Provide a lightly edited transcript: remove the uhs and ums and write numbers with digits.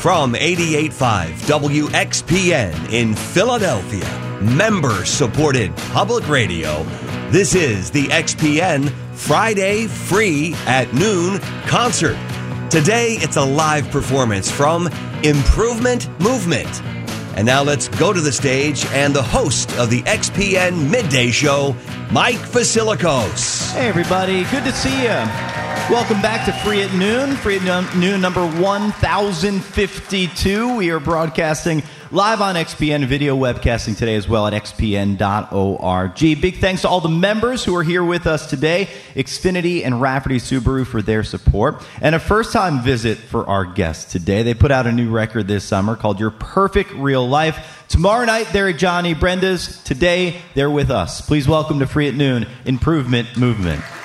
From 88.5 WXPN in Philadelphia, member-supported public radio, this is the XPN Friday Free at Noon concert. Today, it's a live performance from Improvement Movement. And now let's go to the stage and the host of the XPN Midday Show, Mike Vasilikos. Hey, everybody. Good to see you. Welcome back to Free at Noon. Free at Noon number 1052. We are broadcasting live on XPN, video webcasting today as well at xpn.org. Big thanks to all the members who are here with us today, Xfinity and Rafferty Subaru for their support, and a first-time visit for our guests today. They put out a new record this summer called Your Perfect Real Life. Tomorrow night, they're at Johnny Brenda's. Today, they're with us. Please welcome to Free at Noon, Improvement Movement.